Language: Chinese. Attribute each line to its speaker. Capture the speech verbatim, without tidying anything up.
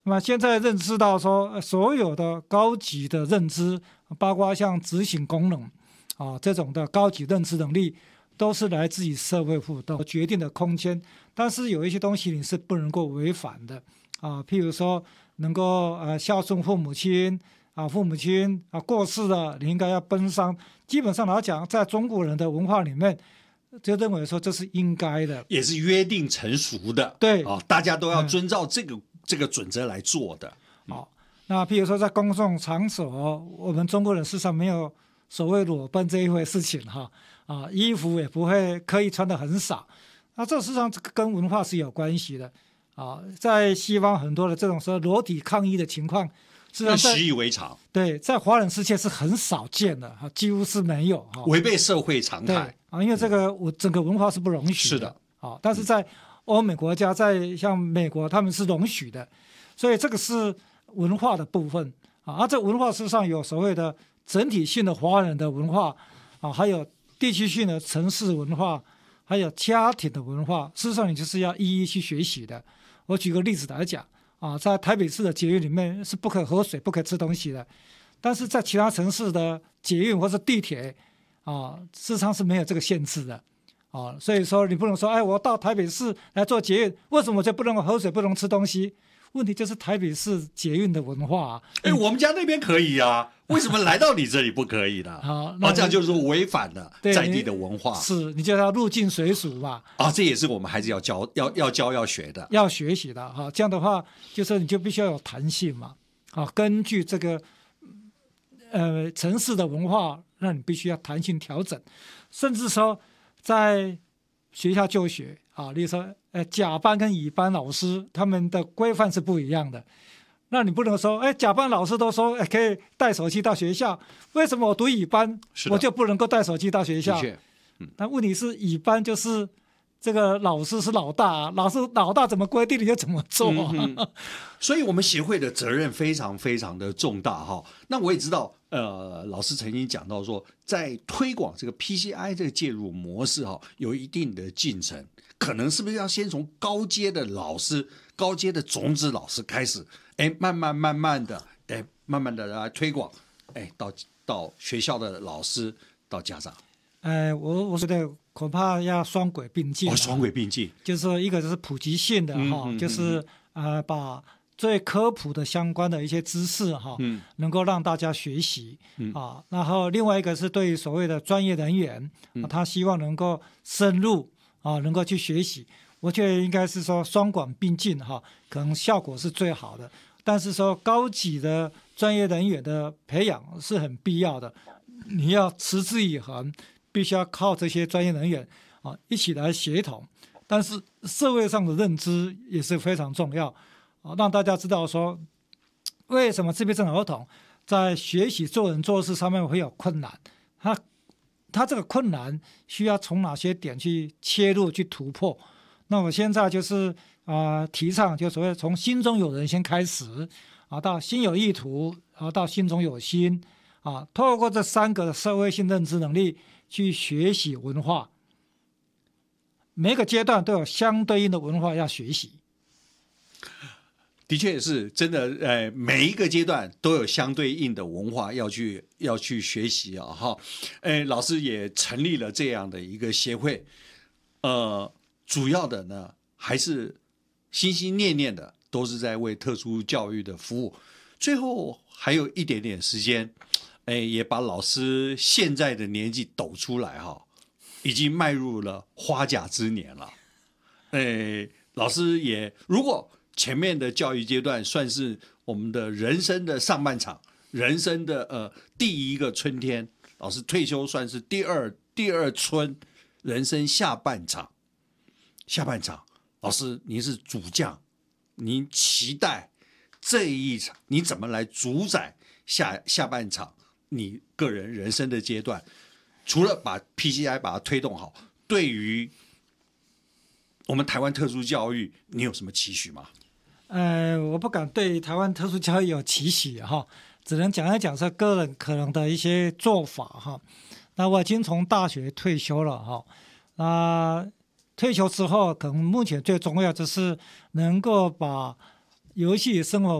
Speaker 1: 那么现在认知到说，所有的高级的认知，包括像执行功能啊这种的高级认知能力，都是来自于社会互动决定的空间。但是有一些东西你是不能够违反的啊，譬如说能够呃孝顺父母亲啊，父母亲啊过世了，你应该要奔丧。基本上来讲，在中国人的文化里面，就认为说这是应该的，
Speaker 2: 也是约定成熟的。
Speaker 1: 对
Speaker 2: 啊，大家都要遵照这个、嗯、这个准则来做的。
Speaker 1: 好、哦，那譬如说在公众场所，我们中国人事实上没有所谓裸奔这一回事情哈。啊，衣服也不会刻意穿得很少，那这事实上跟文化是有关系的啊。在西方很多的这种说裸体抗议的情况，
Speaker 2: 实际上习以为常。
Speaker 1: 对，在华人世界是很少见的，几乎是没有，
Speaker 2: 违背社会常态
Speaker 1: 啊，因为这个我整个文化是不容许的。
Speaker 2: 是的，
Speaker 1: 啊，但是在欧美国家，在像美国，他们是容许的，所以这个是文化的部分啊。而这文化事实上有所谓的整体性的华人的文化啊，还有地区性的城市文化，还有家庭的文化，事实上你就是要一一去学习的。我举个例子来讲啊，在台北市的捷运里面是不可喝水、不可吃东西的，但是在其他城市的捷运或是地铁啊，事实上是没有这个限制的啊。所以说你不能说，哎，我到台北市来做捷运，为什么我就不能喝水、不能吃东西？问题就是台北市捷运的文化啊。
Speaker 2: 哎，我们家那边可以啊，为什么来到你这里不可以呢？
Speaker 1: 好，
Speaker 2: 那、哦、这样就是违反了在地的文化。
Speaker 1: 是，你就要入境随俗嘛。
Speaker 2: 啊，这也是我们孩子要教、要要教、要学的，
Speaker 1: 要学习的哈。这样的话，就是你就必须要有弹性嘛。啊，根据这个呃城市的文化，那你必须要弹性调整，甚至说在学校就学啊，例如说呃甲班跟乙班老师他们的规范是不一样的。那你不能说，哎，甲班老师都说，哎，可以带手机到学校，为什么我读乙班我就不能够带手机到学校？
Speaker 2: 的确，
Speaker 1: 嗯，但问题是乙班就是这个老师是老大、啊，老师老大怎么规定你就怎么做、啊
Speaker 2: 嗯。所以我们协会的责任非常非常的重大哈。那我也知道，呃，老师曾经讲到说，在推广这个 P C I 这个介入模式哈，有一定的进程，可能是不是要先从高阶的老师、高阶的种子老师开始？哎，慢慢慢慢的，哎，慢慢的来推广，哎，到到学校的老师，到家长。
Speaker 1: 哎，我我觉得恐怕要双轨并进。
Speaker 2: 哦，双轨并进，
Speaker 1: 就是说一个就是普及性的哈、嗯嗯，就是呃把最科普的相关的一些知识哈、嗯，能够让大家学习、嗯、啊。然后另外一个是对于所谓的专业人员，嗯、他希望能够深入啊，能够去学习。我觉得应该是说双管并进哈，可能效果是最好的。但是说高级的专业人员的培养是很必要的，你要持之以恒，必须要靠这些专业人员啊一起来协同。但是社会上的认知也是非常重要啊，让大家知道说为什么自闭症儿童在学习做人做事上面会有困难，他他这个困难需要从哪些点去切入去突破。那我现在就是啊、呃，提倡就所谓从心中有人先开始啊，到心有意图啊，到心中有心啊，透过这三个社会性认知能力去学习文化。每个阶段都有相对应的文化要学习。
Speaker 2: 的确是真的，呃，每一个阶段都有相对应的文化要去要去学习啊，哈，呃，老师也成立了这样的一个协会，呃。主要的呢，还是心心念念的都是在为特殊教育的服务。最后还有一点点时间，哎，也把老师现在的年纪抖出来哈，已经迈入了花甲之年了。哎，老师也如果前面的教育阶段算是我们的人生的上半场，人生的呃第一个春天，老师退休算是第二第二春，人生下半场。下半场，老师您是主将，您期待这一场你怎么来主宰下下半场你个人人生的阶段？除了把 P C I 把它推动好，对于我们台湾特殊教育，你有什么期许吗？
Speaker 1: 呃，我不敢对台湾特殊教育有期许哈，只能讲一讲说个人可能的一些做法哈。那我已经从大学退休了哈，那退休之后，可能目前最重要就是能够把游戏生活